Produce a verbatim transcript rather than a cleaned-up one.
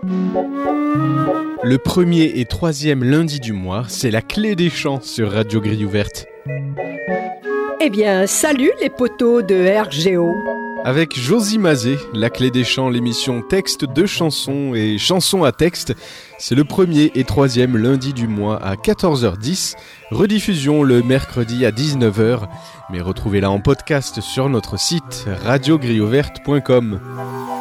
Le premier et troisième lundi du mois, c'est la clé des chants sur Radio Grille Ouverte. Eh bien, salut les poteaux de R G O. Avec Josie Mazet, la clé des chants, l'émission texte de chansons et chansons à texte. C'est le premier et troisième lundi du mois à quatorze heures dix. Rediffusion le mercredi à dix-neuf heures. Mais retrouvez-la en podcast sur notre site radio grille ouverte point com.